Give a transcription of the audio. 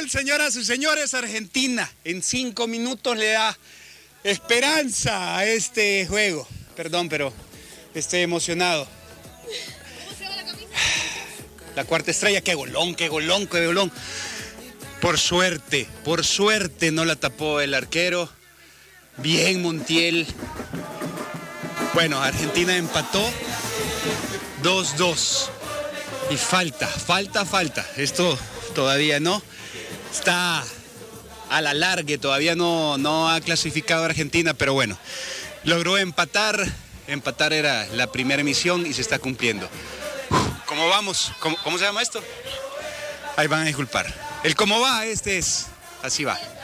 gol, señoras y señores. Argentina en 5 minutos le da esperanza a este juego. Perdón, pero estoy emocionado. ¿Cómo se llama la camisa? La cuarta estrella, qué golón, qué golón, qué golón. Por suerte no la tapó el arquero. Bien Montiel. Bueno, Argentina empató 2-2. Y falta. Esto todavía no. Está a la largue, todavía no ha clasificado Argentina, pero bueno, logró empatar. Empatar era la primera misión y se está cumpliendo. ¿Cómo vamos? ¿Cómo se llama esto? Ahí van a disculpar. El cómo va, este es. Así va.